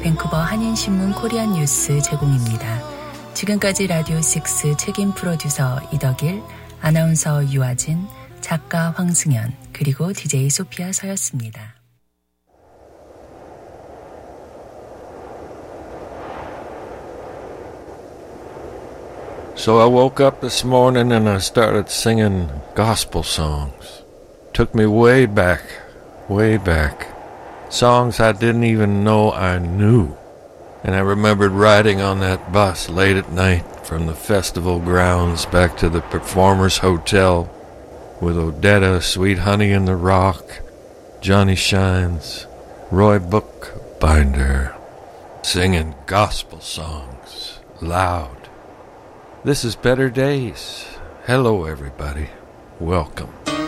밴쿠버 한인신문 코리안 뉴스 제공입니다. 지금까지 라디오 6 책임 프로듀서 이덕일, 아나운서 유아진, 작가 황승연, 그리고 DJ 소피아 서였습니다. So I woke up this morning and I started singing gospel songs. Took me way back. Songs I didn't even know I knew. And I remembered riding on that bus late at night from the festival grounds back to the Performers Hotel with Odetta, Sweet Honey in the Rock, Johnny Shines, Roy Bookbinder, singing gospel songs loud. This is Better Days. Hello, everybody. Welcome.